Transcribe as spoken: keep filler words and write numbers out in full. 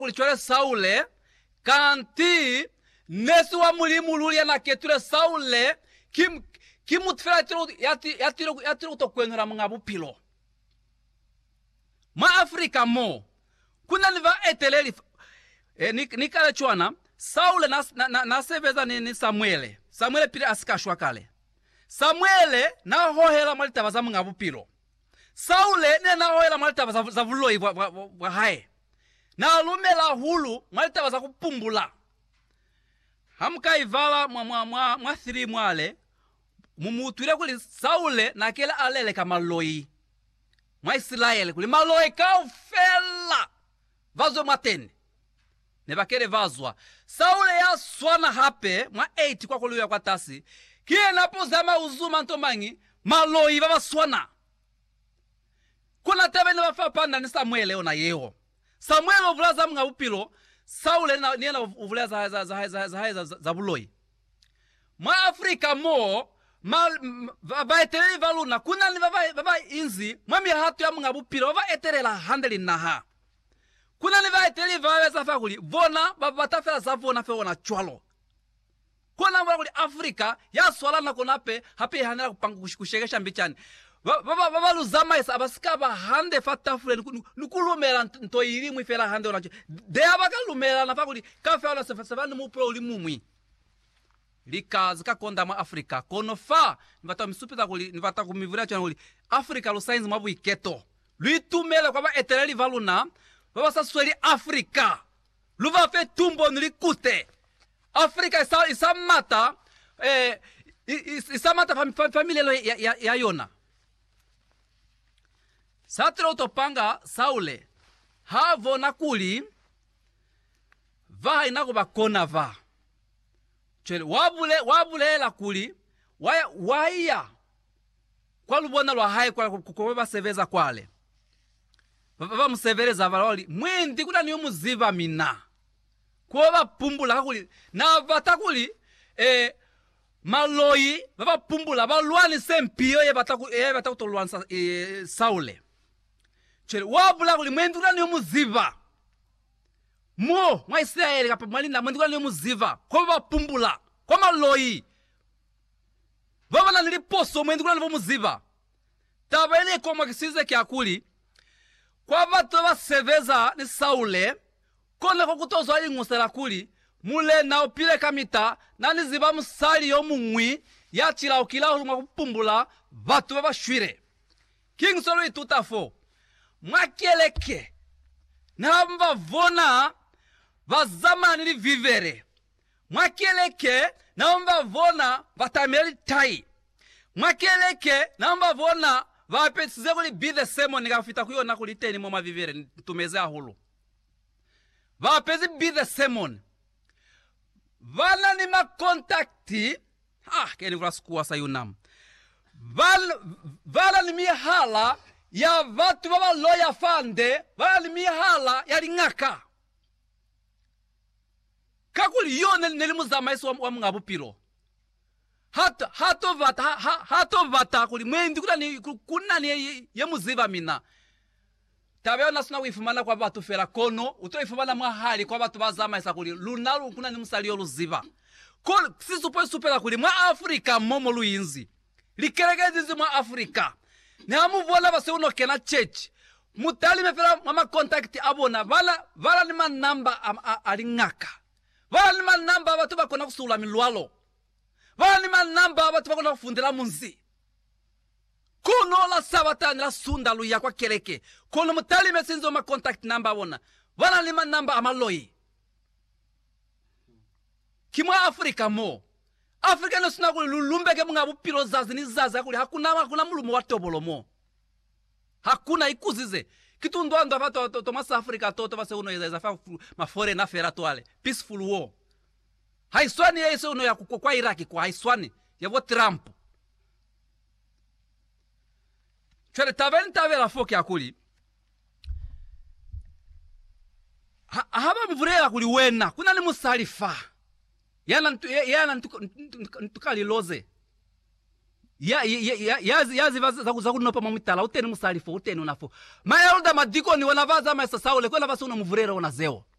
kulichwele Saule kanti nesu wa mulimu lulia na keture Saule kim kimutfera yatiro yatiro yatiro kutokwenura mungabu pilo ma Afrika mo kuna niva eteleli e, nikale chwana Saule na na, na seveza ni, ni Samuele Samuele pili asikashwa kale Samuele na hohela malita baza mungabu pilo Saule ne na hohela malita baza za vuloi wa, wa, wa, wa hae na lumela hulu malita baza kupumbula hamka ivala mwa mwa mwa, mwa thiri mwale mumutuire kuli Saule na kela alele kama loi mwa Israeli kuli maloi kaufela vazo mateni ne bakere vazwa Saule ya swana hape mwa eight kwa kuluya kwa tasi kie napozama uzuma ntomangi maloi baba swana kuna tebe ne bafa panda ni Samuel ona yeo Samuel ovulaza mga upilo Saule na niena ovulaza za za za za za za buloi mwa Afrika mo mal baba etere valuna kuna ni baba baba inzi mwami hatu ya mga upilo baba etere la handeli naha kuna ni baba etere baba za fakuli vona baba tafela za vona fe ona chwalo kuna mbona kuli Afrika ya swala na kunape hape hanela kupanga kushegesha mbichani baba baba luzama isa abasika ba hande fatafule nukulumela ntoyiri mwifela hande onacho de abakalumela na fakuli kafe ona sefasavani mu pro limumwi likazi kakonda ma Afrika kono fa nivata misupita kuli nivata kumivura chana kuli Afrika lo science mabu iketo luitumele kwa ba etereli valuna baba sasweli Afrika luva fe tumbo nilikute Afrika isa isamata eh isamata fam, fam, familia lo ya, ya, ya yona satro topanga Saule havo nakuli va inako bakona va chele wabule wabule la kuli waya waya kwa lubona lwa hai kwa kukoba seveza kwale baba musevereza valoli mwendi kuna niyo muziva mina kwa pumbula kuli na vatakuli eh maloi baba pumbula balwani sempio ye bataku ye batakutolwansa eh, Saule chele wabula kuli mwendi kuna niyo muziva mo mwa Israeli kapa mwalinda mwendi kuna niyo muziva kwa baba pumbula kwa maloi baba na niliposo mwendi kuna niyo muziva tabele kwa makisize kia kuli kwa vatu wa seveza ni Saule kone kukutozo ali ngusela kuli mule na opile kamita na niziba musali yo mungwi ya chila okila hulunga kupumbula vatu wa shwire King Solo itutafo mwakeleke na mva vona vazamani li vivere mwakeleke na mva vona vatameli tai mwakeleke na mva vona vapetize kuli be the same nikafita kuyo na kuliteni mwa vivere tumezea hulu vapezi be the same vala ni ma contacti ah keni vula skuwa sa yunam val vala ni mihala ya vatu baba loya fande vala ni mihala ya lingaka kakuli yone nelimuzama iso wa mungabu pilo hato hato vata ha, hato vata kuli mwendi kuna ni kuna ni ye, ye muziva mina tabe na suna wifumana kwa batu fera kono utoifumana mahali kwa batu bazama isa kuli lunalu kuna ni musalio luziva kol si supo supera kuli mwa Afrika momo luinzi likeregezi mwa Afrika ne amuvola base uno kena church mutali mefera mama contact abona vala vala ni manamba alingaka vala ni manamba batu bakona kusula milwalo vani manamba abatu bakona kufundira munzi kuno la sabatani la sunda luya kwa keleke kono mutali mesinzo ma contact number bona vana ni manamba amaloi kimwa Afrika mo Afrika no sina kuli lulumbeke mungabu pilo zazi ni zazi kuli hakuna hakuna mulumu wa tobolo mo hakuna ikuzize kitu ndo ando afato to, to masa Afrika to to base uno yeza fa mafore na fera toale peaceful war haiswani yese uno ya kwa Iraki kwa haiswani ya vo Trump chale taven tavela foki akuli ha, haba mvurea kuli wena kuna ni musalifa yana yana ntukali loze ya ya ya yazi yazi za kunopa mamitala uteni musalifa uteni unafo mayalda madiko ni wanavaza ma Saule kwela basi una mvurera una zeo